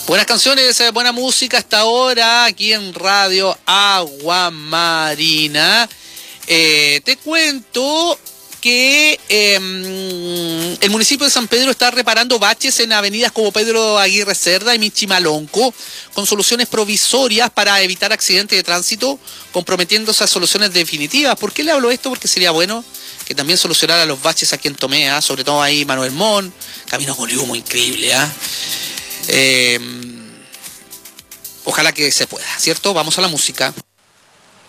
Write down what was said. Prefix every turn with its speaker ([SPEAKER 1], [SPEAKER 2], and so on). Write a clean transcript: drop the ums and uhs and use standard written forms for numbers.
[SPEAKER 1] Buenas canciones, buena música hasta ahora aquí en Radio Agua Marina. Te cuento que el municipio de San Pedro está reparando baches en avenidas como Pedro Aguirre Cerda y Michimalonco con soluciones provisorias para evitar accidentes de tránsito, comprometiéndose a soluciones definitivas. ¿Por qué le hablo esto? Porque sería bueno que también solucionara los baches aquí en Tomé, sobre todo ahí Manuel Montt, Camino Coliumo, increíble, ojalá que se pueda, ¿cierto? Vamos a la música.